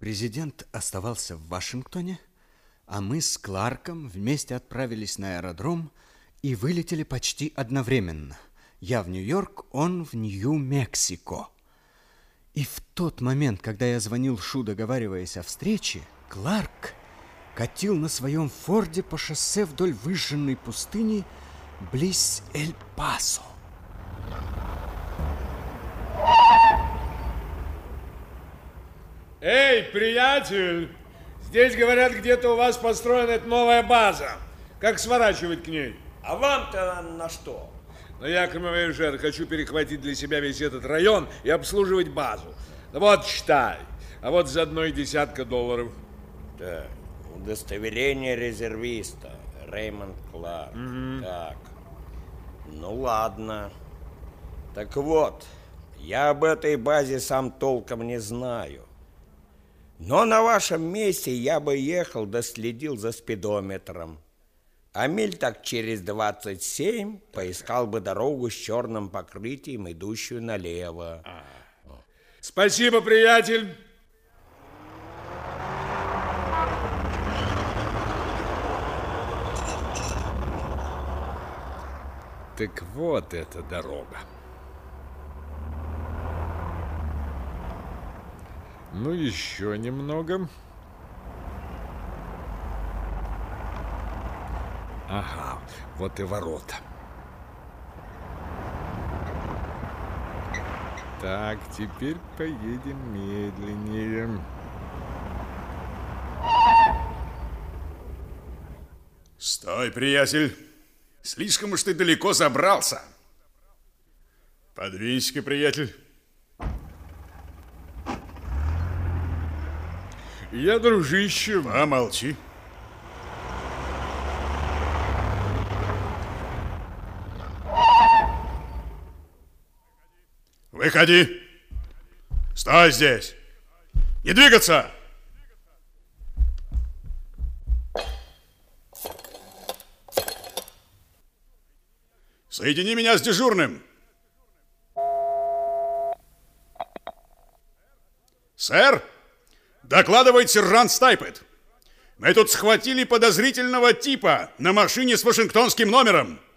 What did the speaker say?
Президент оставался в Вашингтоне, а мы с Кларком вместе отправились на аэродром и вылетели почти одновременно. Я в Нью-Йорк, он в Нью-Мексико. И в тот момент, когда я звонил Шу, договариваясь о встрече, Кларк катил на своем Форде по шоссе вдоль выжженной пустыни близ Эль-Пасо. Эй, приятель! Здесь, говорят, где-то у вас построена эта новая база. Как сворачивать к ней? А вам-то на что? Но я, как вояжер, хочу перехватить для себя весь этот район и обслуживать базу. Ну вот, считай. А вот заодно и $10 Так, удостоверение резервиста. Реймонд Кларк. Так, ну ладно. Так вот, я об этой базе сам толком не знаю. Но на вашем месте я бы ехал да следил за спидометром. А миль так через 27 поискал бы дорогу с черным покрытием, идущую налево. Спасибо, приятель. Так вот эта дорога. Ну, еще немного. Ага, вот и ворота. Так, теперь поедем медленнее. Стой, приятель. Слишком уж ты далеко забрался. Подвинься-ка, приятель. Я, дружище... Помолчи. Выходи. Стой здесь. Не двигаться. Соедини меня с дежурным. Сэр? Докладывает сержант Стайпет. Мы тут схватили подозрительного типа на машине с вашингтонским номером.